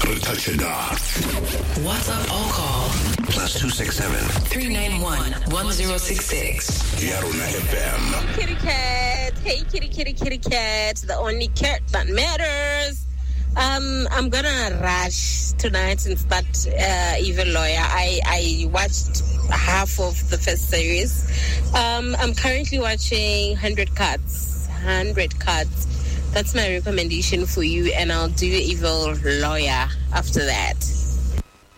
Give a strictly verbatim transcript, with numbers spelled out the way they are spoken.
Tacheda. WhatsApp or call. Plus two six seven. three nine one, one zero six six. Yaruna F M. Kitty cat. Hey, kitty, kitty, kitty cat. The only cat that matters. Um, I'm gonna rush tonight and start uh, Evil Lawyer. I, I watched half of the first series. Um, I'm currently watching one hundred Cuts. one hundred Cuts. That's my recommendation for you, and I'll do Evil Lawyer after that.